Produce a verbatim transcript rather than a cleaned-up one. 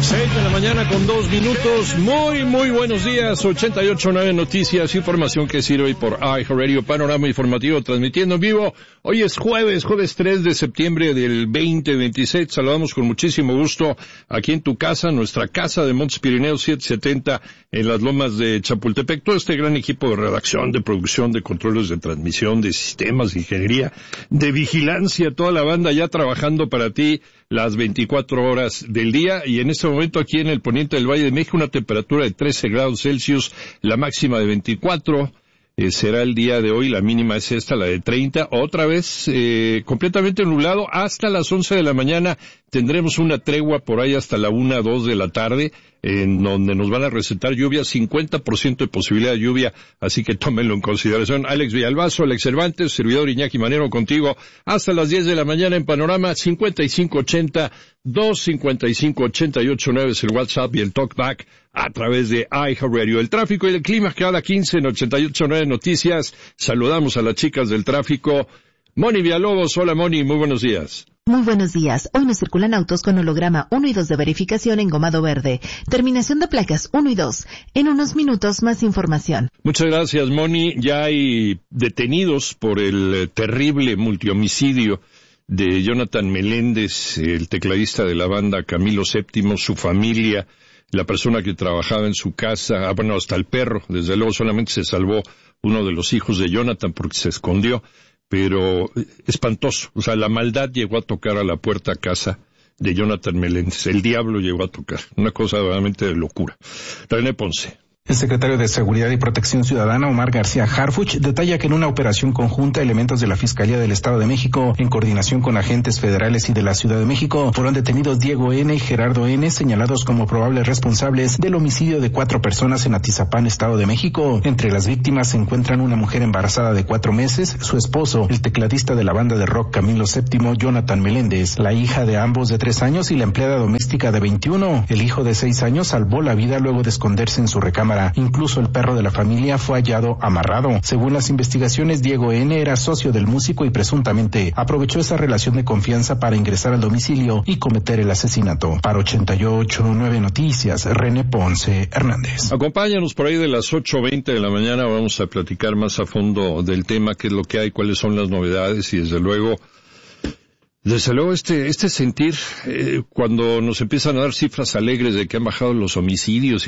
Seis de la mañana con dos minutos. Muy, muy buenos días. ochenta y ocho punto nueve Noticias, información que sirve hoy por iHeartRadio, panorama informativo transmitiendo en vivo. Hoy es jueves, jueves tres de septiembre del veinte veintiséis. Saludamos con muchísimo gusto aquí en tu casa, nuestra casa de Montes Pirineos setecientos setenta en las lomas de Chapultepec. Todo este gran equipo de redacción, de producción, de controles de transmisión, de sistemas, de ingeniería, de vigilancia, toda la banda ya trabajando para ti las veinticuatro horas del día. Y en este momento aquí en el poniente del Valle de México una temperatura de trece grados Celsius, la máxima de veinticuatro. Eh, será el día de hoy, la mínima es esta, la de treinta, otra vez eh, completamente nublado hasta las once de la mañana. Tendremos una tregua por ahí hasta la una, dos de la tarde, en donde nos van a recetar lluvia, cincuenta por ciento de posibilidad de lluvia, así que tómenlo en consideración. Alex Villalbazo, Alex Cervantes, servidor Iñaki Manero contigo, hasta las diez de la mañana en Panorama. Cincuenta y cinco ochenta, dos cincuenta y cinco ochenta y ocho nueve es el WhatsApp y el Talkback a través de iHeartRadio. El tráfico y el clima cada quince en ochenta y ocho nueve Noticias. Saludamos a las chicas del tráfico. Moni Villalobos, hola Moni, muy buenos días. Muy buenos días. Hoy nos circulan autos con holograma uno y dos de verificación en gomado verde. Terminación de placas uno y dos. En unos minutos más información. Muchas gracias, Moni. Ya hay detenidos por el terrible multihomicidio de Jonathan Meléndez, el tecladista de la banda Camilo séptimo, su familia, la persona que trabajaba en su casa, ah, bueno, hasta el perro. Desde luego solamente se salvó uno de los hijos de Jonathan porque se escondió. Pero espantoso, o sea, la maldad llegó a tocar a la puerta a casa de Jonathan Meléndez, el diablo llegó a tocar, una cosa realmente de locura. René Ponce. El secretario de Seguridad y Protección Ciudadana, Omar García Harfuch, detalla que en una operación conjunta, elementos de la Fiscalía del Estado de México, en coordinación con agentes federales y de la Ciudad de México, fueron detenidos Diego N. y Gerardo N., señalados como probables responsables del homicidio de cuatro personas en Atizapán, Estado de México. Entre las víctimas se encuentran una mujer embarazada de cuatro meses, su esposo, el tecladista de la banda de rock Camilo séptimo, Jonathan Meléndez, la hija de ambos de tres años y la empleada doméstica de veintiuno. El hijo de seis años salvó la vida luego de esconderse en su recámara. Incluso el perro de la familia fue hallado amarrado. Según las investigaciones, Diego N. era socio del músico y presuntamente aprovechó esa relación de confianza para ingresar al domicilio y cometer el asesinato. Para ochenta y ocho punto nueve Noticias, René Ponce Hernández. Acompáñanos por ahí de las ocho veinte de la mañana, vamos a platicar más a fondo del tema, qué es lo que hay, cuáles son las novedades y desde luego Desde luego este este sentir, eh, cuando nos empiezan a dar cifras alegres de que han bajado los homicidios